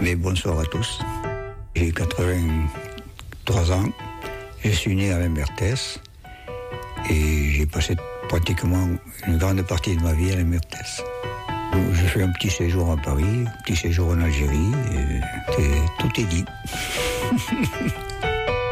Mais bonsoir à tous. J'ai 83 ans. Je suis né à Lembertès et j'ai passé pratiquement une grande partie de ma vie à Lembertès. J'ai fait un petit séjour à Paris, un petit séjour en Algérie, et tout est dit.